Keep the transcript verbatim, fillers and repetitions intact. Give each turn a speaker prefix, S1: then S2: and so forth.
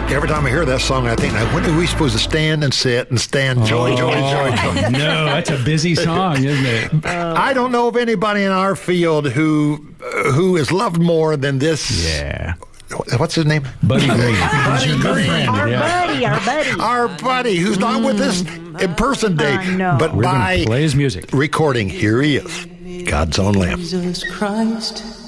S1: Every time I hear that song, I think, now, when are we supposed to stand and sit and stand? Joy,
S2: oh,
S1: joy, joy, joy.
S2: No, that's a busy song, isn't it?
S1: I don't know of anybody in our field who uh, who is loved more than this.
S2: Yeah.
S1: What's his name?
S2: Buddy Green.
S1: Buddy
S2: Your good
S1: Green.
S2: friend,
S3: Our
S2: yeah.
S3: buddy, our buddy.
S1: Our buddy, who's not with us in person today,
S3: I know.
S1: but
S2: We're
S1: by
S2: going to play his music.
S1: recording. Here he is, God's own Lamb.
S4: Jesus Christ.